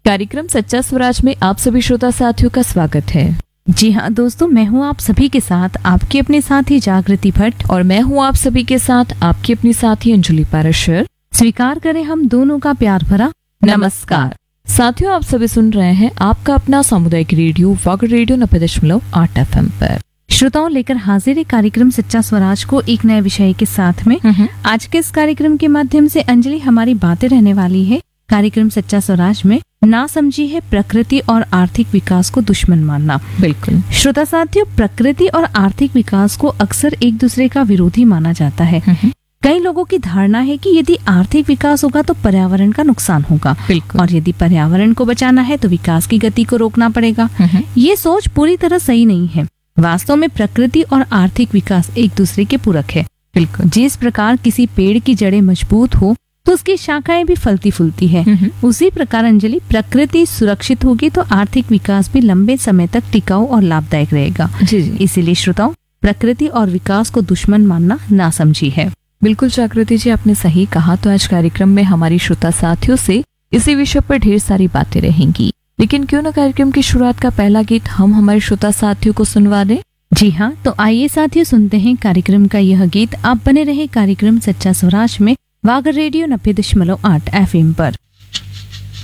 कार्यक्रम सच्चा स्वराज में आप सभी श्रोता साथियों का स्वागत है। जी हाँ दोस्तों, मैं हूँ आप सभी के साथ आपकी अपने साथी जागृति भट्ट और मैं हूँ आप सभी के साथ आपकी अपनी साथी अंजलि पाराशर। स्वीकार करें हम दोनों का प्यार भरा नमस्कार। साथियों, आप सभी सुन रहे हैं आपका अपना सामुदायिक रेडियो वागड़ रेडियो 90.8 FM पर। श्रोताओं, लेकर हाजिर है कार्यक्रम सच्चा स्वराज को एक नए विषय के साथ में। आज के इस कार्यक्रम के माध्यम से अंजलि हमारी बातें रहने वाली है कार्यक्रम सच्चा स्वराज में ना समझी है प्रकृति और आर्थिक विकास को दुश्मन मानना। बिल्कुल श्रोता साथियों, प्रकृति और आर्थिक विकास को अक्सर एक दूसरे का विरोधी माना जाता है। कई लोगों की धारणा है कि यदि आर्थिक विकास होगा तो पर्यावरण का नुकसान होगा, और यदि पर्यावरण को बचाना है तो विकास की गति को रोकना पड़ेगा। ये सोच पूरी तरह सही नहीं है। वास्तव में प्रकृति और आर्थिक विकास एक दूसरे के पूरक है। बिल्कुल जिस प्रकार किसी पेड़ की जड़ें मजबूत हो तो उसकी शाखाएं भी फलती फूलती है, उसी प्रकार अंजलि प्रकृति सुरक्षित होगी तो आर्थिक विकास भी लंबे समय तक टिकाऊ और लाभदायक रहेगा। इसीलिए श्रोताओं, प्रकृति और विकास को दुश्मन मानना ना समझी है। बिल्कुल जागृति जी, आपने सही कहा। तो आज कार्यक्रम में हमारी श्रोता साथियों से इसी विषय पर ढेर सारी बातें रहेंगी, लेकिन क्यों न कार्यक्रम की शुरुआत का पहला गीत हम हमारे श्रोता साथियों को सुनवा दें। जी हाँ, तो आइए साथियों सुनते हैं कार्यक्रम का यह गीत। आप बने रहे कार्यक्रम सच्चा स्वराज में वागड़ रेडियो 90.8 FM पर।